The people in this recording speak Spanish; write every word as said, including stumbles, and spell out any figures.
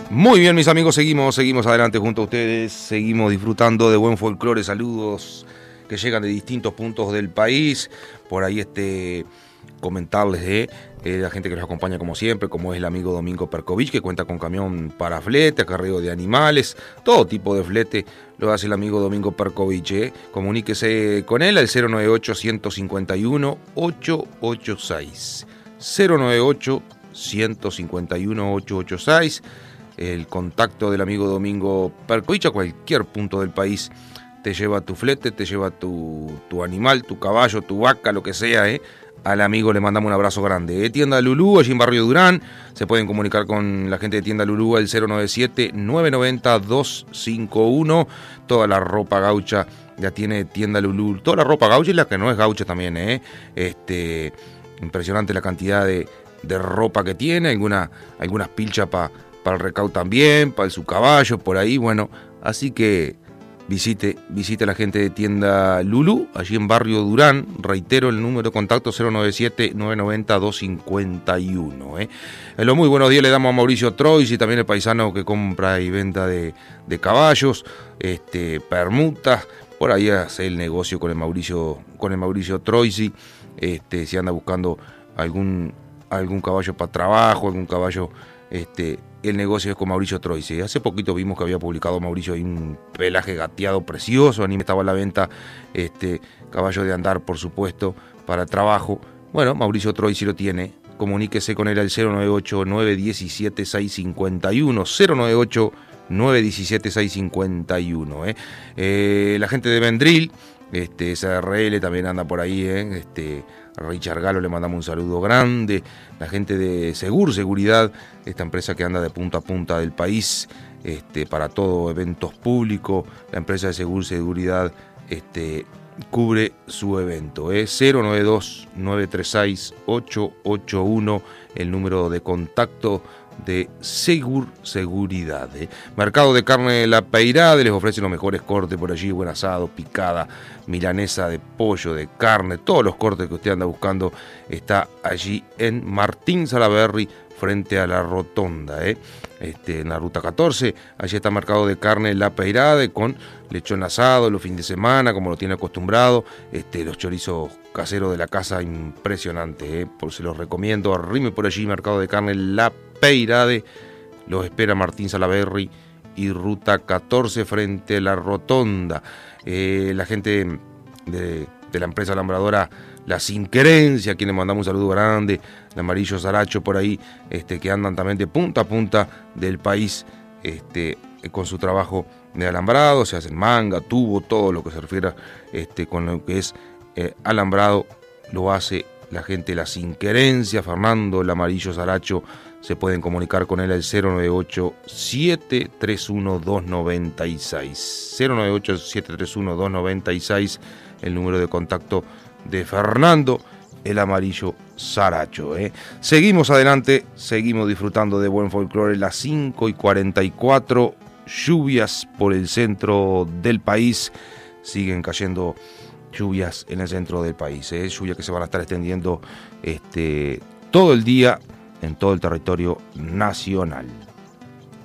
Muy bien, mis amigos, seguimos, seguimos adelante junto a ustedes, seguimos disfrutando de buen folclore, saludos que llegan de distintos puntos del país. Por ahí este comentarles de eh, la gente que nos acompaña como siempre, como es el amigo Domingo Perkovich, que cuenta con camión para flete, acarreo de animales, todo tipo de flete lo hace el amigo Domingo Perkovich. Eh. Comuníquese con él al cero noventa y ocho, ciento cincuenta y uno, ochocientos ochenta y seis. cero noventa y ocho, ciento cincuenta y uno, ochocientos ochenta y seis. El contacto del amigo Domingo Perkovich a cualquier punto del país. Te lleva tu flete, te lleva tu, tu animal, tu caballo, tu vaca, lo que sea, ¿eh? Al amigo le mandamos un abrazo grande. ¿eh? Tienda Lulú, allí en Barrio Durán. Se pueden comunicar con la gente de Tienda Lulú al cero noventa y siete, nueve noventa, doscientos cincuenta y uno. Toda la ropa gaucha ya tiene Tienda Lulú. Toda la ropa gaucha y la que no es gaucha también, ¿eh? Este, impresionante la cantidad de, de ropa que tiene. Alguna, algunas pilchas para... para el recao también, para su caballo, por ahí, bueno, así que visite, visite a la gente de Tienda Lulú, allí en Barrio Durán, reitero el número de contacto cero noventa y siete, nueve noventa, doscientos cincuenta y uno. ¿eh? En los muy buenos días le damos a Mauricio Troisi y también el paisano que compra y venta de, de caballos, este, permutas, por ahí hace el negocio con el Mauricio, con el Mauricio Troisi, este, si anda buscando algún, algún caballo para trabajo, algún caballo, este, el negocio es con Mauricio Troisi. Hace poquito vimos que había publicado Mauricio ahí un pelaje gateado precioso, a mí me estaba a la venta, este, caballo de andar, por supuesto, para trabajo. Bueno, Mauricio Troisi lo tiene, comuníquese con él al cero noventa y ocho, nueve uno siete, seis cinco uno, cero noventa y ocho, nueve uno siete, seis cinco uno. ¿eh? Eh, la gente de Vendril, este, S R L también anda por ahí, ¿eh? este... a Richard Galo le mandamos un saludo grande, la gente de Segur Seguridad, esta empresa que anda de punta a punta del país, este, para todo eventos públicos, la empresa de Segur Seguridad este, cubre su evento, ¿eh? cero noventa y dos, nueve treinta y seis, ochocientos ochenta y uno, el número de contacto de Segur Seguridad. ¿eh? Mercado de Carne La Peirade les ofrece los mejores cortes por allí, buen asado, picada, milanesa de pollo, de carne, todos los cortes que usted anda buscando está allí en Martín Salaberry, frente a la rotonda, ¿eh? este, en la ruta catorce, allí está Mercado de Carne La Peirade con lechón asado los fines de semana, como lo tiene acostumbrado, este, los chorizos caseros de la casa, impresionante, ¿eh? por, se los recomiendo, arrime por allí, Mercado de Carne La Peirade, los espera Martín Salaberry y ruta catorce frente a la rotonda. Eh, la gente de, de la empresa alambradora La Sin Querencia, a quien le mandamos un saludo grande, el Amarillo Saracho por ahí, este, que andan también de punta a punta del país este, con su trabajo de alambrado, se hacen manga, tubo, todo lo que se refiere este, con lo que es eh, alambrado, lo hace la gente de La Sin Querencia. Fernando el Amarillo Saracho, se pueden comunicar con él al cero noventa y ocho, siete tres uno, dos nueve seis, cero noventa y ocho, siete tres uno, dos nueve seis, el número de contacto de Fernando el Amarillo Saracho. ¿eh? Seguimos adelante, seguimos disfrutando de buen folclore, las cinco y cuarenta y cuatro, lluvias por el centro del país, siguen cayendo lluvias en el centro del país, ¿eh? lluvias que se van a estar extendiendo este, todo el día en todo el territorio nacional.